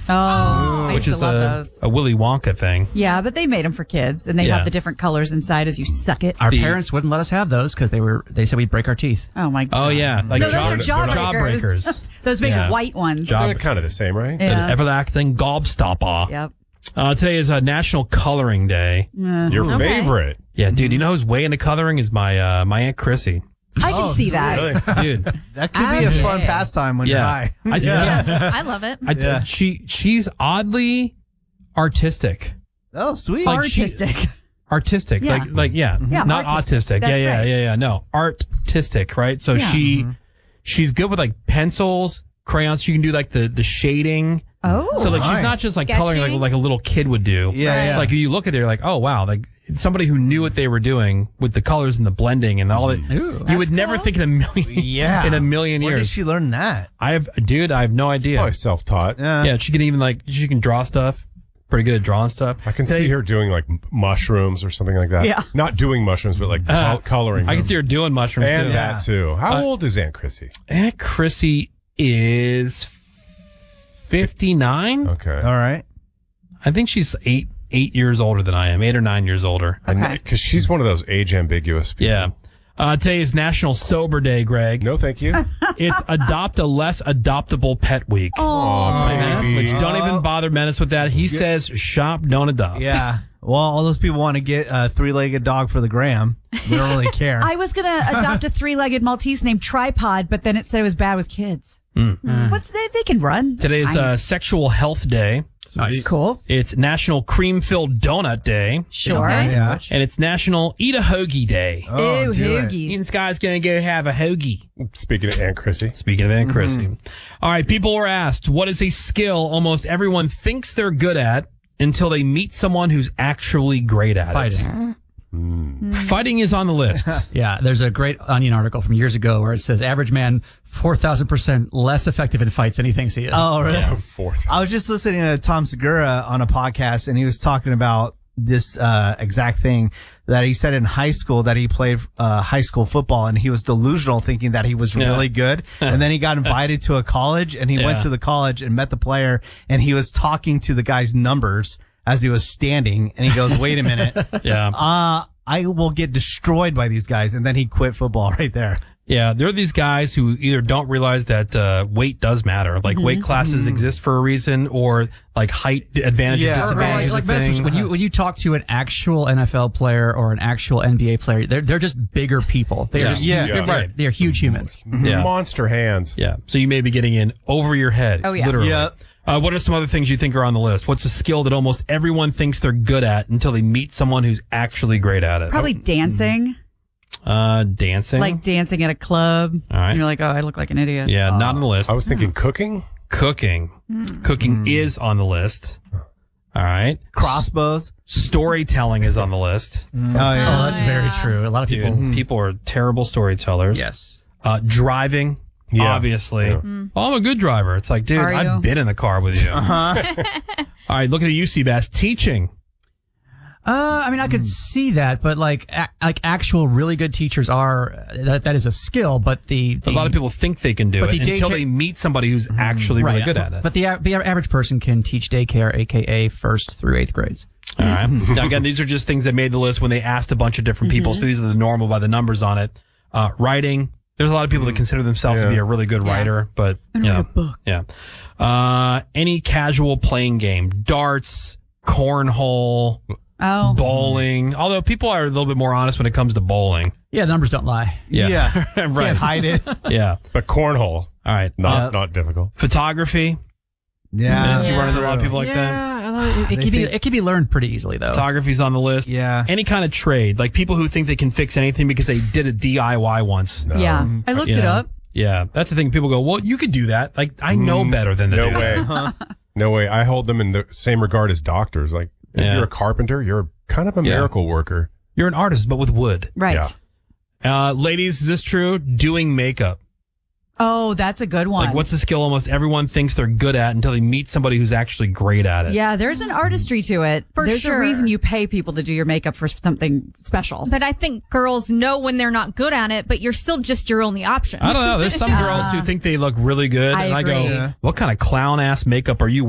I which used is to love those. a Willy Wonka thing. Yeah, but they made them for kids, and they have the different colors inside as you suck it. Our parents wouldn't let us have those because they said we'd break our teeth. Oh my god! Oh yeah, like no, those are jawbreakers. Those big white ones. They're kind of the same, right? Yeah. An everlasting gobstopper. Yep. Today is National Coloring Day. Your favorite? Yeah, dude. You know who's way into coloring is my my Aunt Chrissy. I can see that. Really? Dude. That could be a fun pastime when you're high. I love it. She's oddly artistic. Oh, sweet. Like artistic. Yeah. Like not autistic. That's right. Yeah. No, artistic, right? So she's good with like pencils, crayons. She can do like the shading. Oh, so like she's not just like coloring like a little kid would do. Yeah. Like you look at it, you're like, oh wow, like somebody who knew what they were doing with the colors and the blending and all that. You would never think in a million Where years. did she learn that? I have no idea. Probably self-taught. Yeah, she can draw stuff. Pretty good at drawing stuff. I can see her doing like mushrooms or something like that. Yeah. Not doing mushrooms, but like coloring. I can see her doing mushrooms and too. that too. How old is Aunt Chrissy? Aunt Chrissy is 59. Okay. All right. I think she's 8 years older than I am, 8 or 9 years older. Because she's one of those age ambiguous people. Yeah. Today is National Sober Day, Greg. No, thank you. It's Adopt a Less Adoptable Pet Week. Which don't even bother Menace with that. He says shop, don't adopt. Yeah. Well, all those people want to get a 3-legged dog for the gram. They don't really care. I was gonna adopt a 3-legged Maltese named Tripod, but then it said it was bad with kids. They can run. Today is Sexual Health Day. Nice. Cool. It's National Cream-Filled Donut Day. Sure. Yeah. And it's National Eat a Hoagie Day. Oh, Ew, do it. hoagies. Ian Sky's going to go have a hoagie. Speaking of Aunt Chrissy. Speaking of Aunt Chrissy. All right, people were asked, what is a skill almost everyone thinks they're good at until they meet someone who's actually great at it? Fighting is on the list. Yeah, there's a great Onion article from years ago where it says average man 4,000% less effective in fights than he thinks he is. Oh, really? Yeah, fourth. I was just listening to Tom Segura on a podcast, and he was talking about this exact thing that he said in high school that he played high school football, and he was delusional thinking that he was really good. And then he got invited to a college, and he went to the college and met the player, and he was talking to the guy's numbers as he was standing, and he goes, wait a minute. I will get destroyed by these guys. And then he quit football right there. Yeah, there are these guys who either don't realize that weight does matter, like weight classes exist for a reason, or like height advantages, disadvantages. Like when you talk to an actual NFL player or an actual NBA player, they're just bigger people. They're right. They're huge humans. Yeah. Monster hands. Yeah. So you may be getting in over your head. Oh, yeah. Literally. Yeah. What are some other things you think are on the list? What's a skill that almost everyone thinks they're good at until they meet someone who's actually great at it? Probably dancing. Dancing. Like dancing at a club. All right. And you're like, oh, I look like an idiot. Yeah, not on the list. I was thinking cooking. Cooking. Cooking is on the list. All right. Crossbows. Storytelling is on the list. That's very true. A lot of people. Dude, people are terrible storytellers. Yes. Driving. Yeah. Obviously. Yeah. Oh, I'm a good driver. It's like, dude, Are you? I've been in the car with you. All right, look at you, Seabass. Teaching. I mean, I could see that, but like actual really good teachers are that is a skill. But a lot of people think they can do it until they meet somebody who's actually really good at it. But the average person can teach daycare, aka 1st through 8th grades. All right. Now, again, these are just things that made the list when they asked a bunch of different people. So these are the normal by the numbers on it. Writing. There's a lot of people that consider themselves to be a really good writer, but write a book. Yeah. Any casual playing game, darts, cornhole, bowling. Although people are a little bit more honest when it comes to bowling. Yeah, the numbers don't lie. Yeah. Right. Can't hide it. Yeah. But cornhole. All right. Not difficult. Photography. Yeah. You run into a lot of people like that. It can be learned pretty easily, though. Photography's on the list. Yeah. Any kind of trade, like people who think they can fix anything because they did a DIY once. No. Yeah. I looked it up. Yeah, that's the thing. People go, well, you could do that. Like, I know better than to do that. No way. No way. I hold them in the same regard as doctors. Like, if you're a carpenter, you're kind of a miracle worker. You're an artist, but with wood. Right. Yeah. Ladies, is this true? Doing makeup. Oh, that's a good one. Like, what's a skill almost everyone thinks they're good at until they meet somebody who's actually great at it? Yeah, there's an artistry to it. There's sure. a reason you pay people to do your makeup for something special. But I think girls know when they're not good at it, but you're still just your only option. I don't know. There's some girls who think they look really good. I and agree. I go, what kind of clown ass makeup are you